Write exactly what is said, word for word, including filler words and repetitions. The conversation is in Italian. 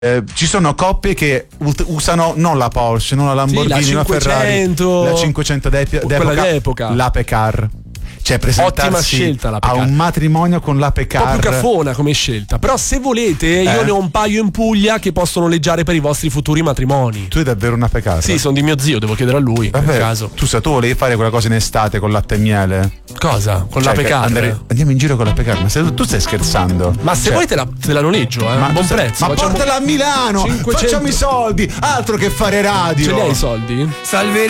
Eh, ci sono coppie che ut- usano non la Porsche, non la Lamborghini, sì, la la Ferrari, la cinquecento d'ep- d'epoca, d'epoca, l'Ape Car. Cioè presentarsi ottima scelta l'Ape a Car. un matrimonio con l'Ape Car. Un po' più caffona come scelta. Però se volete, eh? io ne ho un paio in Puglia che possono noleggiare per i vostri futuri matrimoni. Tu hai davvero un Ape Car? Sì, sono di mio zio, devo chiedere a lui. Vabbè, per caso. Tu sai, tu volevi fare quella cosa in estate con latte e miele? Cosa? Con Cioè, l'Ape Car? andare- andiamo in giro con l'Ape Car. Ma se, tu stai scherzando? Ma se Cioè, vuoi te la, te la noleggio, eh? ma Buon tu sai- prezzo. Ma facciamo portala a Milano, cinquecento facciamo i soldi, altro che fare radio. Ce li hai i soldi? Salve